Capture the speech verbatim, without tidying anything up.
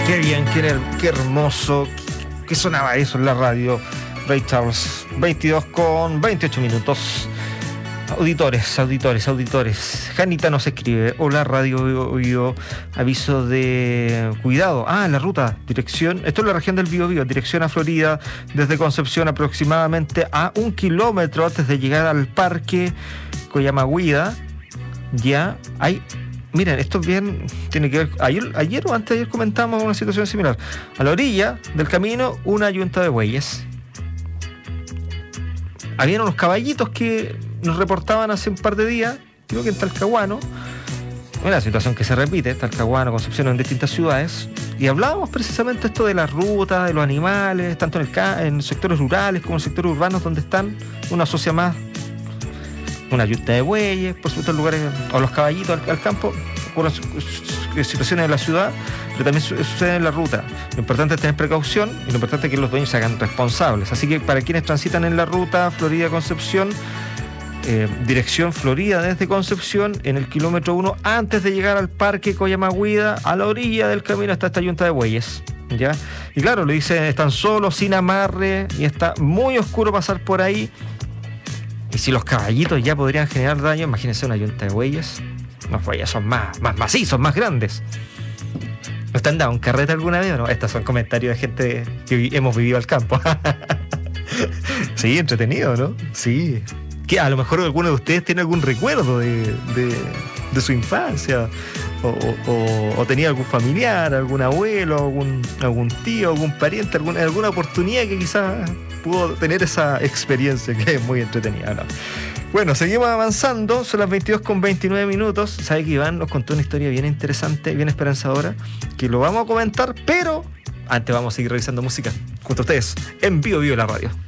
Qué bien, qué, qué hermoso. ¿Qué sonaba eso en la radio? Ray Charles, veintidós con veintiocho minutos. Auditores, auditores, auditores. Janita nos escribe: hola, radio Bio, aviso de cuidado. Ah, en la ruta, dirección. Esto es la región del Bio Bio, dirección a Florida, desde Concepción, aproximadamente a un kilómetro antes de llegar al parque Coyamagüida. Ya hay. Miren, esto bien tiene que ver. Ayer, ayer o antes de ayer comentamos una situación similar. A la orilla del camino, una yunta de bueyes. Habían unos caballitos que nos reportaban hace un par de días, creo que en Talcahuano, una situación que se repite, Talcahuano, Concepción, en distintas ciudades, y hablábamos precisamente esto de las rutas, de los animales, tanto en, el, en sectores rurales como en sectores urbanos, donde están, uno asocia más una yunta de bueyes, por supuesto en lugares, o los caballitos al, al campo, ocurren situaciones en la ciudad, pero también sucede en la ruta. Lo importante es tener precaución y lo importante es que los dueños se hagan responsables. Así que para quienes transitan en la ruta Florida-Concepción, eh, dirección Florida desde Concepción, en el kilómetro uno, antes de llegar al parque Coyamagüida, a la orilla del camino está esta yunta de bueyes, ¿ya? Y claro, le dicen, están solos, sin amarre, y está muy oscuro pasar por ahí. Y si los caballitos ya podrían generar daño, imagínense una yunta de bueyes. Los bueyes son más, más macizos, más grandes. ¿No te han dado un carrete alguna vez o no? Estos son comentarios de gente que vi- hemos vivido al campo. Sí, entretenido, ¿no? Sí. Que a lo mejor alguno de ustedes tiene algún recuerdo de, de, de su infancia. O, o, o tenía algún familiar, algún abuelo, algún, algún tío, algún pariente, alguna, alguna oportunidad que quizás pudo tener esa experiencia que es muy entretenida, ¿no? Bueno, seguimos avanzando, son las veintidós con veintinueve minutos. Sabe que Iván nos contó una historia bien interesante, bien esperanzadora, que lo vamos a comentar, pero antes vamos a seguir revisando música junto a ustedes en Bio Bio la radio.